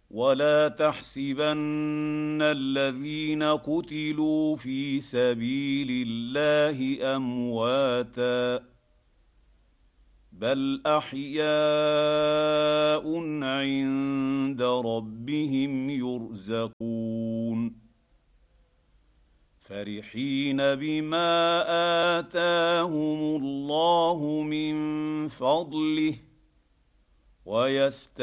ولا تحسبن الذين قتلوا في سبيل الله امواتا بل احياء عند ربهم يرزقون فرحين بما اتاهم الله من فضله